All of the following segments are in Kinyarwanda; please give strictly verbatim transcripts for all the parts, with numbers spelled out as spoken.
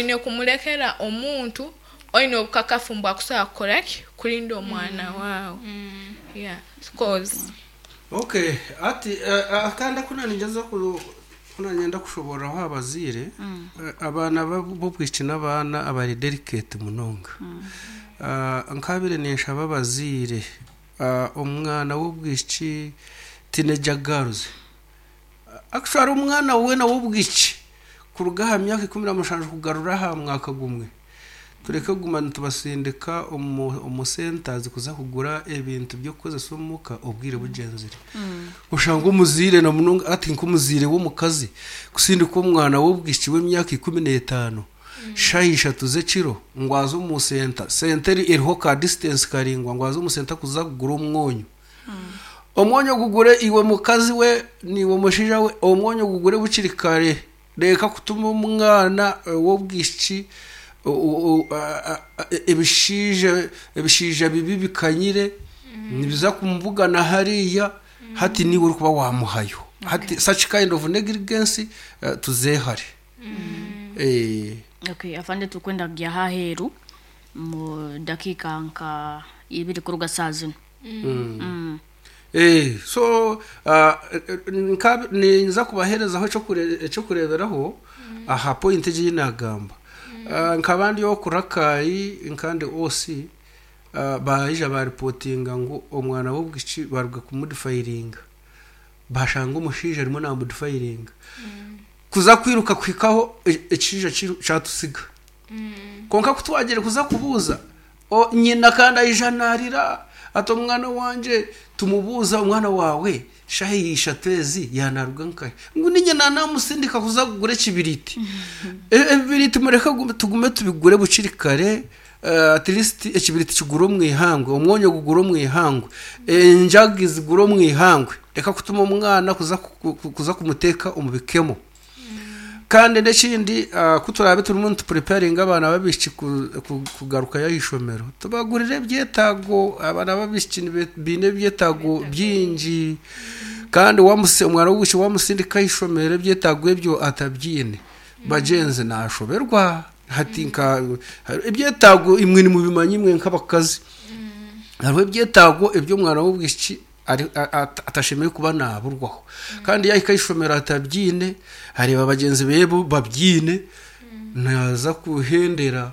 oine kumulekera omuntu oine okukakafumbwa kusobola kukora ki kulinda omwana wawe. Yeah, cause okay ati akanda kuna ninjaza ku kuna nyenda kushobora aho abazire abana b'ubwici n'abana abari delicate munonga. Nkabire nesha babazire umwana w'ubwici teenager girls akshara umwana we na w'ubwici kurugaha myaka ikumi n'amashanje kugarura ha mwaka gumwe tureke gumana tubasindika umusentazi kuza kugura ebintu byo koza somuka obwire bugenzire ushanga umuzire na munonga ati nkumuzire wo mukazi kusindika umwana w'ubwici w'imyaka ikumi n'itanu shayisha tuze ciro ngwazo umusenta senteri iriho ka distance karingwa ngwazo umusenta kuza kugura umwonyo omwonyo gugure iwe mukazi we niwe mushija we omwonyo gugure buciri kare reka kutuma umwana w'ubwici ebishije ebishije bibi bikanyire nibiza kumvuga na hariya hati ni uri kuba wamuhayo hati such kind of negligence tuzehare. Eh okay afande tukwenda gya haheru mu dakika nka ibiri kuruga sazino. Mm. Eh so nka ninza kubahereza aho cyo kure cyo kureberaho aha point y'inagamba nkabandi yo kurakayi nkande osi baija ba reportinga ngo omwana w'ubwici baruga kumudifiringa bashanga umushije arimo na mudifiringa kuza kwiruka kwikaho ekije cyatusiga konka kutwagere kuza kubuza o nyina kandi ayijanarira ato mwana wanje tumubuza umwana wawe shahisha twezi yanaruga nkaye ngo ninye nanamusindika kuza kugure kibiriti ebiriti mureka tugume tubigure buciri kare at least ekibiriti kiguro mwihangwe umwonyo guguro mwihangwe enjagizi guro mwihangwe reka kutuma umwana kuza kuza kumuteka umubikemo kandi ndekindi kuturabe turi umuntu preparing abana babishi kugaruka yahishomero tubagurire byetago abana babishi bine byetago byinji kandi wamuse umwana w'ubushi wamusindika yishomero byetago ebyo atabyine bagenze nashoberwa hatinka ibyetago imwe ni mu bimanyi imwe nk'abakazi arwe byetago ebyo mwana w'ubushi atashemeye kuba naburwaho kandi yakayishomera atabyine hareba abagenzi bebo babyine naza kuhendera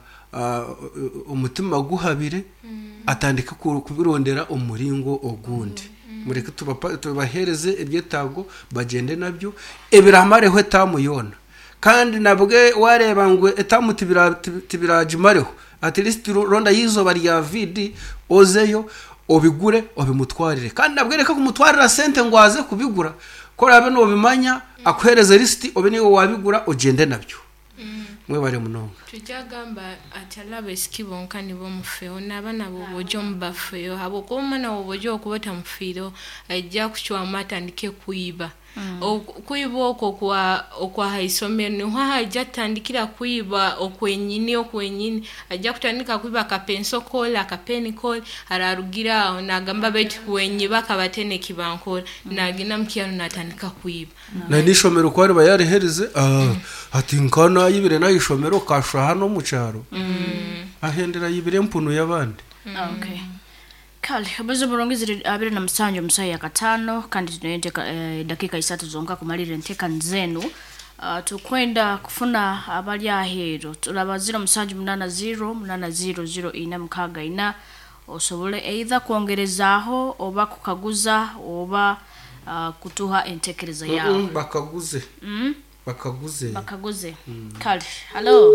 umutima guhabire atandika kubirondera umuringo ogundi mureke tubahereze ibyetago bagende nabyo ebiramareho tamuyona kandi nabwe wareba ngo etamuti birajimareho at least ronda yizo bari ya vidi ozeyo obigure obimutwarire kandi nabwereka kumutwarira sente ngwaze kubigura ko rabe no bimanya akwereza list obe niwo wabigura ogende nabyo mwe bare munonga tujagamba atalabe skibonka nibo mufeo nabana bobojo mbafeo habo komana bobojo kubata mufiro ajja kuchwa mata ndike kuiba kuiba oko kwa okwa haisomero ni hwa ajja tandikira kuiba okwenyini okwenyini ajja kutandika kuiba ka penso kola ka penny call ararugira nagamba beti kwenyi bakabatene kibankola nagina mkiano natandika kuiba na nishomero kwari bayari herize ah ati nkana yibire na ishomero kasha hano mu cyaro ahendera yibire mpunu yabandi. Okay kale abazo burongizire abire na msanjo msayi ya katano kandi tunaende eh, dakika isatu zonka kumalire nteka nzenu uh, tukwenda kufuna abali ahero tulaba zero msanjo munana zero munana zero zero ina mkaga ina osobole either kuongerezaho oba kukaguza oba uh, kutuha entekereza yao. Mm, bakaguze mm? bakaguze bakaguze mm. Kale hello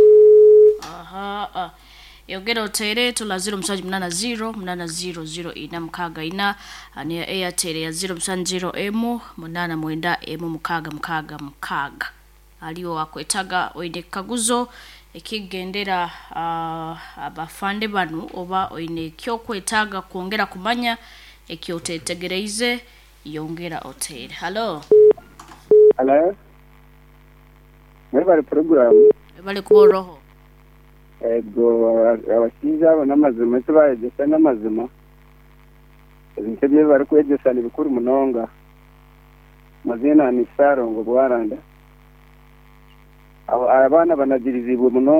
aha uh, yogero tere tula zero msaji mnana zero mnana zero zero ina mkaga ina ni ya Airtel ya zero msani zero emu mnana mwenda emu mkaga mkaga mkaga aliyo wakwetaga oine kaguzo ekigendera uh, abafande banu oba oine kyo kwetaga kuongera kumanya ekiotetegereize yongera hotel. Hello hello mwebale program bale kuboroho ego abashiza abo namazima tubaye desa namazima intebye bari kwegesa ni bikuru munonga mazina ni Sarongo Bwaranda abo abana banagiriziwe munonga